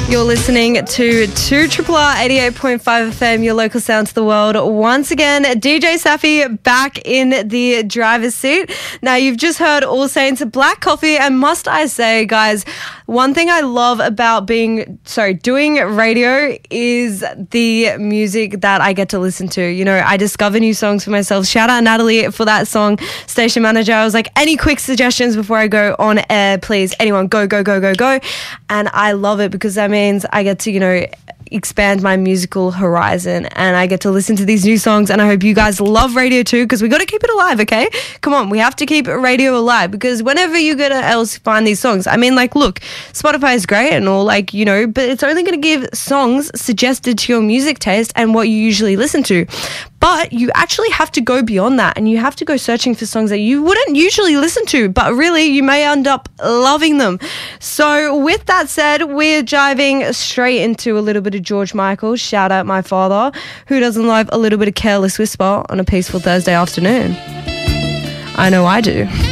You're listening to 2RR 88.5 FM, your local sound to the world. Once again, DJ Safi back in the driver's seat. Now, you've just heard All Saints, Black Coffee, and must I say, guys, one thing I love about doing radio is the music that I get to listen to. You know, I discover new songs for myself. Shout out Natalie for that song, Station Manager. I was like, any quick suggestions before I go on air, please? Anyone, go. And I love it because that means I get to, expand my musical horizon and I get to listen to these new songs, and I hope you guys love radio too, because we got to keep it alive, okay? Come on, we have to keep radio alive, because whenever you're going to else find these songs, I mean, like, look, Spotify is great and all, like, but it's only going to give songs suggested to your music taste and what you usually listen to. But you actually have to go beyond that, and you have to go searching for songs that you wouldn't usually listen to, but really you may end up loving them. So with that said, we're diving straight into a little bit of George Michael. Shout out my father. Who doesn't love a little bit of Careless Whisper on a peaceful Thursday afternoon? I know I do.